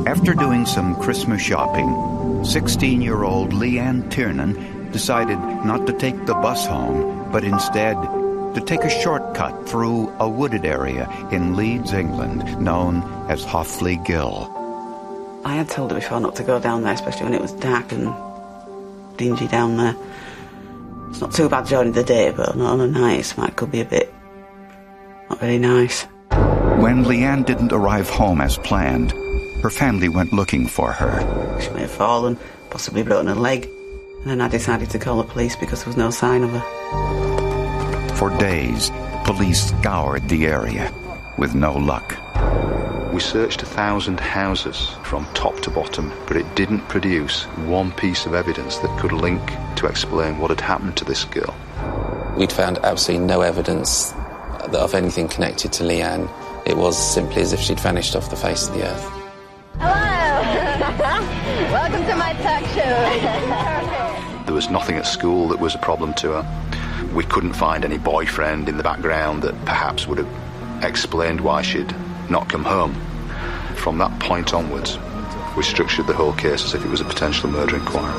After doing some Christmas shopping, 16-year-old Leanne Tiernan decided not to take the bus home, but instead to take a shortcut through a wooded area in Leeds, England, known as Houghley Gill. I had told her before not to go down there, especially when it was dark and dingy down there. It's not too bad during the day, but not on a night, it could be a bit not very nice. When Leanne didn't arrive home as planned, her family went looking for her. She may have fallen, possibly broken her leg, and then I decided to call the police because there was no sign of her. For days, police scoured the area with no luck. We searched 1,000 houses from top to bottom, but it didn't produce one piece of evidence that could link to explain what had happened to this girl. We'd found absolutely no evidence of anything connected to Leanne. It was simply as if she'd vanished off the face of the earth. Hello! Welcome to my talk show. There was nothing at school that was a problem to her. We couldn't find any boyfriend in the background that perhaps would have explained why she'd not come home. From that point onwards, we structured the whole case as if it was a potential murder inquiry.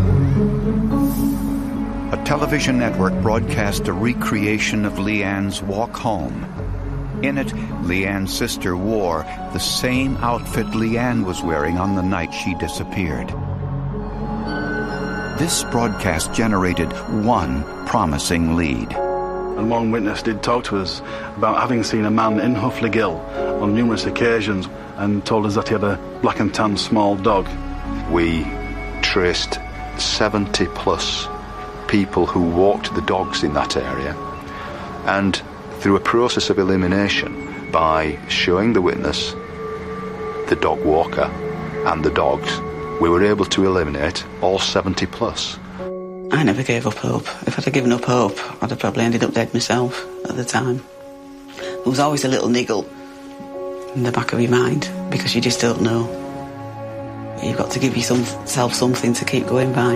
A television network broadcast a recreation of Leanne's walk home. In it, Leanne's sister wore the same outfit Leanne was wearing on the night she disappeared. This broadcast generated one promising lead. And one witness did talk to us about having seen a man in Houghley Gill on numerous occasions and told us that he had a black and tan small dog. We traced 70 plus people who walked the dogs in that area, and through a process of elimination, by showing the witness the dog walker and the dogs, we were able to eliminate all 70 plus. I never gave up hope. If I'd have given up hope, I'd have probably ended up dead myself at the time. There was always a little niggle in the back of your mind, because you just don't know. But you've got to give yourself something to keep going by.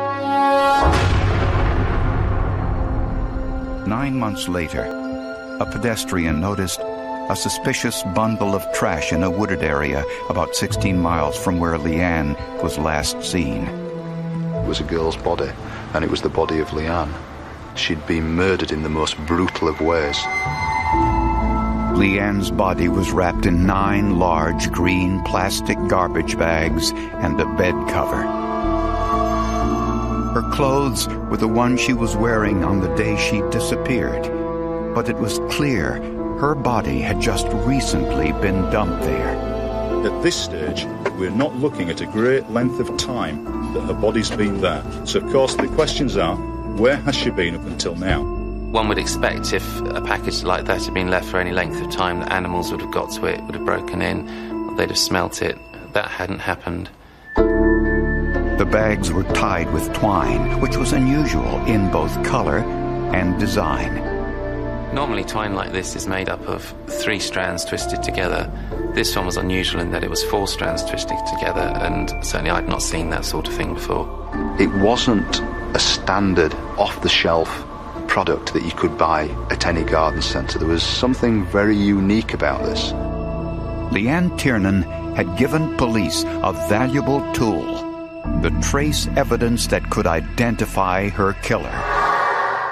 9 months later, a pedestrian noticed a suspicious bundle of trash in a wooded area about 16 miles from where Leanne was last seen. It was a girl's body, and it was the body of Leanne. She'd been murdered in the most brutal of ways. Leanne's body was wrapped in 9 large green plastic garbage bags and a bed cover. Her clothes were the ones she was wearing on the day she disappeared, but it was clear her body had just recently been dumped there. At this stage, we're not looking at a great length of time that her body's been there. So, of course, the questions are, where has she been up until now? One would expect if a package like that had been left for any length of time, that animals would have got to it, would have broken in, or they'd have smelt it. That hadn't happened. The bags were tied with twine, which was unusual in both color and design. Normally twine like this is made up of 3 strands twisted together. This one was unusual in that it was 4 strands twisted together, and certainly I'd not seen that sort of thing before. It wasn't a standard off-the-shelf product that you could buy at any garden centre. There was something very unique about this. Leanne Tiernan had given police a valuable tool, the trace evidence that could identify her killer.